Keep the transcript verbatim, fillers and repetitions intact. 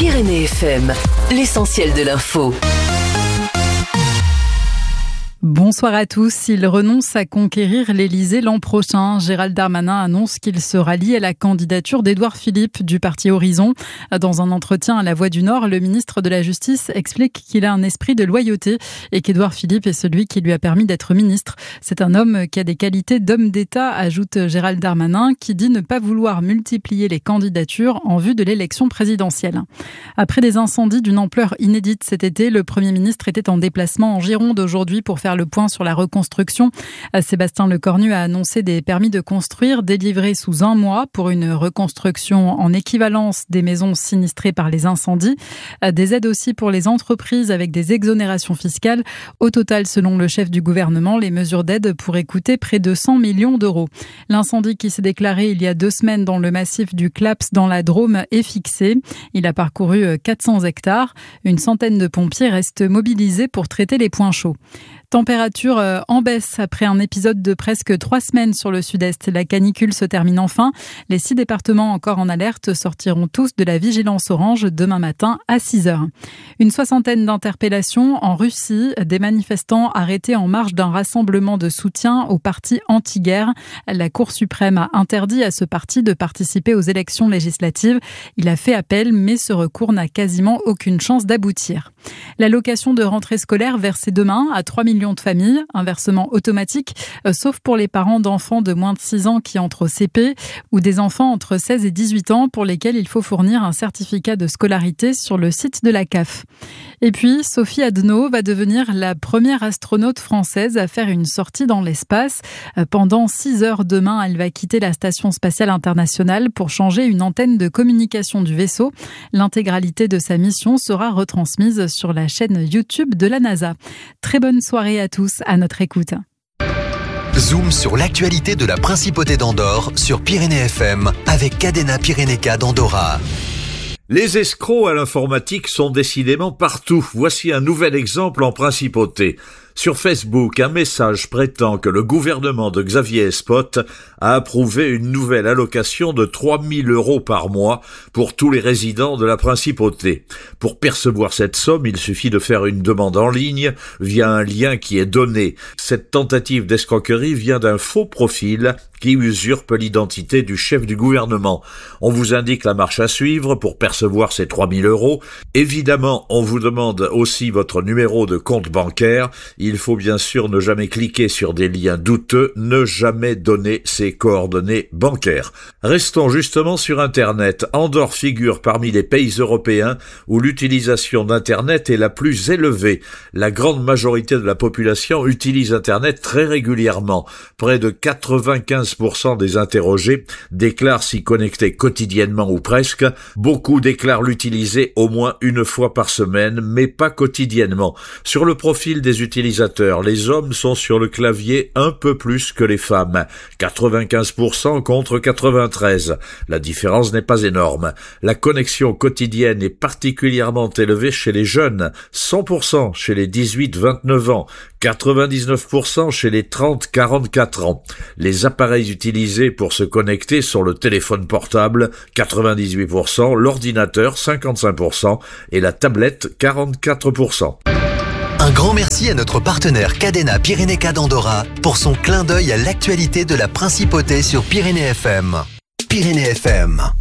Pyrénées F M, l'essentiel de l'info. Bonsoir à tous. Il renonce à conquérir l'Élysée l'an prochain. Gérald Darmanin annonce qu'il se rallie à la candidature d'Édouard Philippe du parti Horizon. Dans un entretien à La Voix du Nord, le ministre de la Justice explique qu'il a un esprit de loyauté et qu'Édouard Philippe est celui qui lui a permis d'être ministre. C'est un homme qui a des qualités d'homme d'État, ajoute Gérald Darmanin, qui dit ne pas vouloir multiplier les candidatures en vue de l'élection présidentielle. Après des incendies d'une ampleur inédite cet été, le Premier ministre était en déplacement en Gironde aujourd'hui pour faire le point sur la reconstruction. Sébastien Lecornu a annoncé des permis de construire délivrés sous un mois pour une reconstruction en équivalence des maisons sinistrées par les incendies. Des aides aussi pour les entreprises avec des exonérations fiscales. Au total, selon le chef du gouvernement, les mesures d'aide pourraient coûter près de cent millions d'euros. L'incendie qui s'est déclaré il y a deux semaines dans le massif du Claps dans la Drôme est fixé. Il a parcouru quatre cents hectares. Une centaine de pompiers restent mobilisés pour traiter les points chauds. Température en baisse après un épisode de presque trois semaines sur le sud-est. La canicule se termine enfin. Les six départements encore en alerte sortiront tous de la vigilance orange demain matin à six heures. Une soixantaine d'interpellations en Russie. Des manifestants arrêtés en marge d'un rassemblement de soutien au parti anti-guerre. La Cour suprême a interdit à ce parti de participer aux élections législatives. Il a fait appel, mais ce recours n'a quasiment aucune chance d'aboutir. L'allocation de rentrée scolaire versée demain à trois millions de familles, un versement automatique, euh, sauf pour les parents d'enfants de moins de six ans qui entrent au C P ou des enfants entre seize et dix-huit ans pour lesquels il faut fournir un certificat de scolarité sur le site de la C A F. Et puis, Sophie Adno va devenir la première astronaute française à faire une sortie dans l'espace. Euh, pendant six heures demain, elle va quitter la Station spatiale internationale pour changer une antenne de communication du vaisseau. L'intégralité de sa mission sera retransmise sur la chaîne YouTube de la NASA. Très bonne soirée à tous, à notre écoute. Zoom sur l'actualité de la Principauté d'Andorre sur Pyrénées F M avec Cadena Pyrénéca d'Andorra. Les escrocs à l'informatique sont décidément partout. Voici un nouvel exemple en Principauté. Sur Facebook, un message prétend que le gouvernement de Xavier Espot a approuvé une nouvelle allocation de trois mille euros par mois pour tous les résidents de la Principauté. Pour percevoir cette somme, il suffit de faire une demande en ligne via un lien qui est donné. Cette tentative d'escroquerie vient d'un faux profil qui usurpe l'identité du chef du gouvernement. On vous indique la marche à suivre pour percevoir ces trois mille euros. Évidemment, on vous demande aussi votre numéro de compte bancaire. Il faut bien sûr ne jamais cliquer sur des liens douteux, ne jamais donner ses coordonnées bancaires. Restons justement sur Internet. Andorre figure parmi les pays européens où l'utilisation d'Internet est la plus élevée. La grande majorité de la population utilise Internet très régulièrement. Près de quatre-vingt-quinze pour cent des interrogés déclarent s'y connecter quotidiennement ou presque. Beaucoup déclarent l'utiliser au moins une fois par semaine, mais pas quotidiennement. Sur le profil des utilisateurs, les hommes sont sur le clavier un peu plus que les femmes. quatre-vingt-quinze pour cent contre quatre-vingt-treize. La différence n'est pas énorme. La connexion quotidienne est particulièrement élevée chez les jeunes. cent pour cent chez les dix-huit vingt-neuf ans. quatre-vingt-dix-neuf pour cent chez les trente quarante-quatre ans. Les appareils utilisés pour se connecter sont le téléphone portable, quatre-vingt-dix-huit pour cent, l'ordinateur, cinquante-cinq pour cent, et la tablette, quarante-quatre pour cent. Un grand merci à notre partenaire Cadena Pyrénéca d'Andorra pour son clin d'œil à l'actualité de la Principauté sur Pyrénées F M. Pyrénées F M.